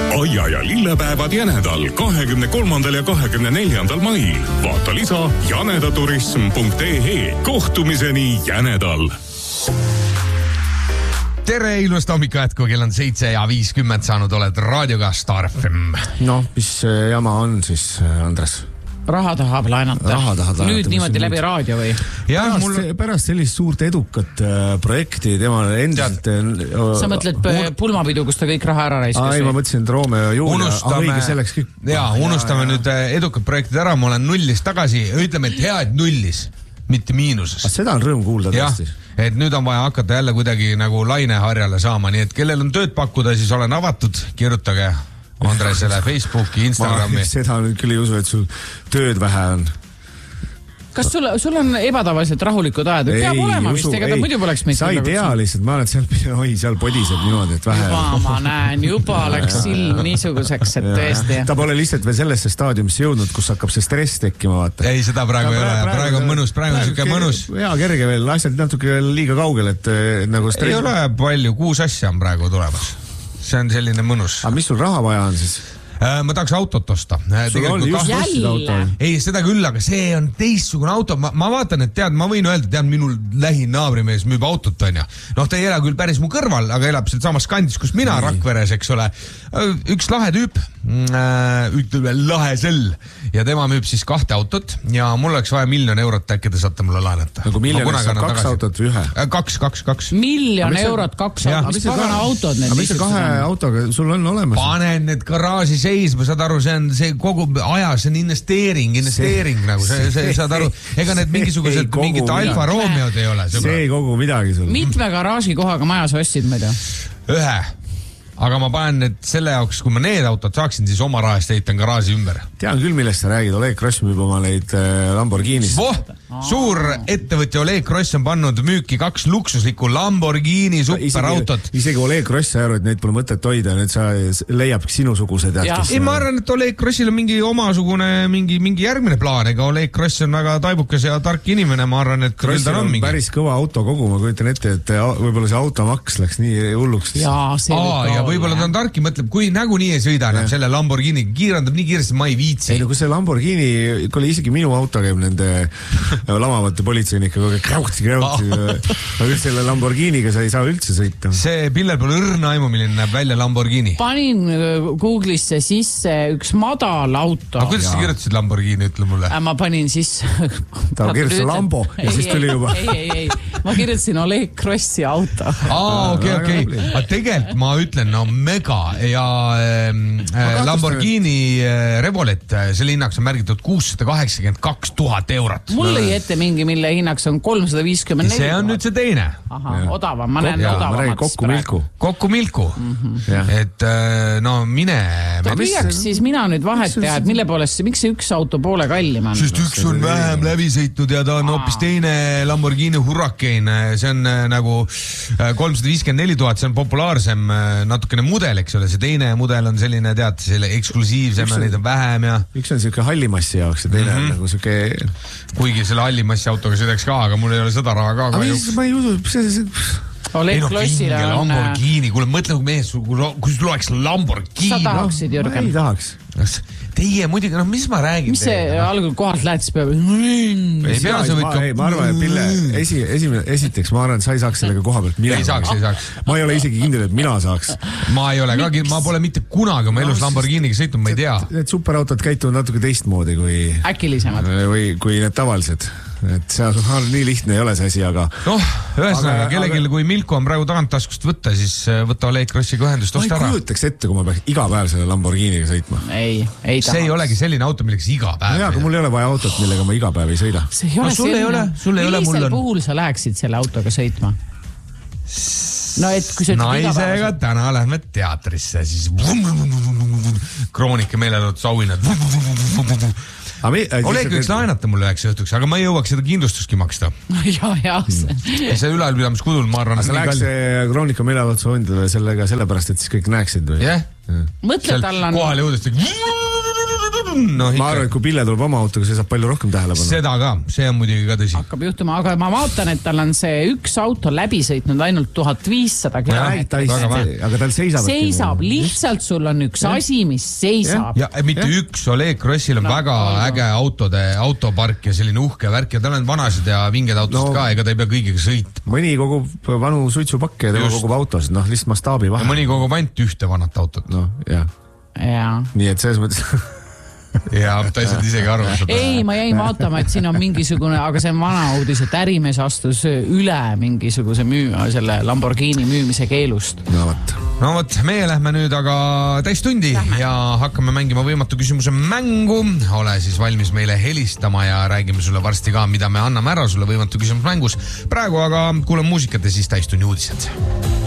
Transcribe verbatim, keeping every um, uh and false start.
Aia ja lillepäevad Jänedal kahekümne kolmandal ja kahekümne neljandal mail. Vaata lisa janedaturism punkt ee. Kohtumiseni Jänedal. Tere, ilusta hommika jätku, kell on seitse ja viiskümmend saanud, oled raadioga Star F M. No, mis jama on siis, Andres? Raha tahab laenata. Raha tahab laenata. Nüüd niimoodi läbi raadio või? Ja, pärast, mul... pärast sellist suurt edukat äh, projekti tema endiselt... Äh, Sa mõtled uh, pulmapidu, kus ta kõik raha ära raiskas? Ai, ma mõtlesin, et Romeo ja Julia. Unustame, ah, selleks kõik... jaa, unustame ja, nüüd ja. edukat projektid ära, ma olen nullis tagasi. Ütleme, et hea, et nullis, mitte miinuses. Ah, seda on rõõm kuulda tõesti. Et nüüd on vaja hakata jälle kuidagi nagu laineharjale saama, nii et kellel on tööd pakkuda, siis olen avatud, kirjutage Andresele Facebooki, Instagrami. Ma seda nüüd küll ei usu, et sul tööd vähe on. Kas sul, sul on ebatavaliselt rahulikud ajad? Ei, peab olema vist, ega ta muidu poleks meid... Sa ei tea lihtsalt, ma olen seal, oi, seal podiseb niimoodi, et vähe... Juba ma näen, juba läks silm niisuguseks, et tõesti... Ta pole lihtsalt veel sellesse staadiumisse jõudnud, kus hakkab see stress tekkima, vaata. Ei, seda praegu ei ole, praegu on mõnus, praegu on siuke mõnus. Hea, kerge veel, asjad natuke liiga kaugel, et nagu stress... Ei ole palju, kuus asja on praegu tulemas. See on selline mõnus. Aga mis sul raha vaja on siis? Ma tahaks autot osta. Sul oli just ostid auto. Ei, seda küll, aga see on teistsugune auto. Ma, ma vaatan, et tead, ma võin öelda, tead, minul lähi naabrimees müüb autot, on ja. Noh, ta ei elä küll päris mu kõrval, aga elab seal samas kandis, kus mina mm. Rakveres, eks ole. Üks lahe tüüp, ütleme lahe sell. Ja tema müüb siis kahte autot ja mul oleks vaja miljon eurot, äkki te saate mulle laenata. Nagu miljonist saab kaks tagasi. Autot või ühe? Kaks, kaks, kaks. Miljon eurot, kaks autot. Mis pagana autod need? Aga mis see kahe autoga sul on olemas? Panen need garaaži seisma, saad aru, see on see kogu aja, see on investeering, investeering see, nagu, see, see, saad aru, ega need mingisugused, mingid Alfa Romeod ei ole. See ei kogu midagi sul. Mitme garaaži kohaga majas ostsid, ma ei tea? Ühe. Aga ma panen need selle jaoks, kui ma need autod saaksin, siis oma rahast eitan garaaži ümber. Tean küll, millest sa räägid. Oleg Kross müüb oma neid Lamborghinis. Voh, suur ettevõtja Oleg Kross on pannud müüki kaks luksuslikku Lamborghini superautot. Isegi, isegi Oleg Kross sai aru, et neid pole mõtet hoida, need sa leiab sinusugused. Ei, ma arvan, et Oleg Krossil on mingi omasugune, mingi, mingi järgmine plaan, ega Oleg Kross on väga taibukas ja tark inimene, ma arvan, et Krossil on, on mingi. Päris kõva auto kogu, ma kujutan ette, et võib-olla see automaks läks nii hulluks. Jaa, see Aa, võib-olla ta on tarki, mõtleb, kui nagunii ei sõida enam selle Lamborghini, kiirandab nii kiiresti, ma ei viitsi. Ei, no kui see Lamborghini, kui isegi minu auto käib nende lamavate politseinikega, krauti, krauti, aga selle Lamborghiniga sa ei saa üldse sõita. See pillel pole õrna aimu, milline näeb välja Lamborghini. Panin Google'isse sisse üks madal auto. Aga kuidas sa kirjutasid Lamborghini, ütle mulle? Ma panin sisse... Ta kirjutasid Lambo ja ei, siis tuli juba. Ei, ei, ei, ma kirjutasin Oleg Krossi auto. Aa, okei, okei. Aga tegelikult ma ütlen, no me ja äh, Lamborghini äh, Revolet, selle hinnaks on märgitud kuussada kaheksakümmend kaks tuhat eurot. Mul lõi ette mingi, mille hinnaks on kolmsada viiskümmend neli. See on nüüd see teine. Aha, odavam, ma näen odavamat. Kokku milku. Kokku milku. Mm-hmm. Et äh, no mine... Püüaks siis mina nüüd vahet teha, et mille poolest, miks see üks auto poole kallim on? Sest üks on vähem läbi sõitnud ja ta on hoopis teine Lamborghini Hurricane. See on äh, nagu kolmsada viiskümmend neli tuhat, see on populaarsem äh, natukene mudel, eks ole, see teine mudel on selline, tead, selle eksklusiivsem ja neid on vähem ja... Üks on selline hallimassi jaoks ja teine mm-hmm. on nagu selline... Kuigi selle hallimassi autoga sõidaks ka, aga mul ei ole seda raha ka. Aga mis, ma ei usu, see... see... Oleg Klossil on... Lamborghini, kuule, mõtle, kui mees, kui sul oleks Lamborghini... Sa tahaksid, Jürgen? Ma ei tahaks. Teie muidugi, noh, mis ma räägin? Mis see algul kohalt lähetis peab? Ei pea, see võid ka... Ma arvan, et Pille, esi, esimene, esiteks, ma arvan, et sa ei saaks sellega koha pealt. Ei saaks, ei saaks. Ma ei ole isegi kindel, et mina saaks. Ma ei ole ka, ma pole mitte kunagi oma elus Lamborghiniga sõitnud, ma ei tea. Need superautod käituvad natuke teistmoodi kui... Äkilisemad. Või kui need tavalised. Et see on nii lihtne ei ole see asi, aga... Noh, ühesõnaga, kellegil kui Milko on praegu tagant-taskust võtta, siis võta Oleg Krossiga ühendust, osta ära. Ma ei kujutaks ette, kui ma peaks iga päev selle Lamborghiniga sõitma. Ei, ei tahaks. See ei olegi selline auto, millega iga päev. No jaa, aga mul ei ole vaja autot, millega ma iga päev ei sõida. See ei ole no, selline. Ei ole, sul ei ole, mul on... puhul sa läheksid selle autoga sõitma? No, et kui sa naisega täna lähme teatrisse, siis Kroonika meelelud sauinad. Oleg võiks laenata mulle üheks õhtuks, aga ma ei jõuaks seda kindlustustki maksta. Ja, ja. Ja see ülalpidamiskudul, ma arvan... Aga läheks Kroonika meelelud sauinad sellega sellepärast, et siis kõik näeksid või? Jah. Mõtle, tal on... Kohale jõudest... no, ma arvan, et kui Pille tuleb oma autoga, see saab palju rohkem tähelepanu. Seda ka, see on muidugi ka tõsi. Hakkab juhtuma, aga ma vaatan, et tal on see üks auto läbi sõitnud ainult tuhat viissada kilomeetrit. Aga tal seisab. Seisab, lihtsalt sul on üks ja. asi, mis seisab. Ja, ja mitte ja. üks, Oleg Krossil on no, väga no, äge autode, autopark ja selline uhke värk ja tal on vanasid ja vinged autost no, ka, ega ta ei pea kõigiga sõit. Mõni kogub vanu suitsupakke ja tema kogub autos, noh lihtsalt mastaabi vahe. Ja mõni kogub ainult ühte vanat autot. No, jah. Ja. Nii et selles mõttes... ja ta ei saanud isegi aru. Ei, ma jäin vaatama, et siin on mingisugune, aga see on vana uudis, et ärimees astus üle mingisuguse müü, selle Lamborghini müümise keelust. No võt. No võt, meie lähme nüüd aga täistundi lähme. Ja hakkame mängima võimatu küsimuse mängu. Ole siis valmis meile helistama ja räägime sulle varsti ka, mida me anname ära sulle võimatu küsimus mängus. Praegu aga kuulame muusikat ja siis täistundi uudised.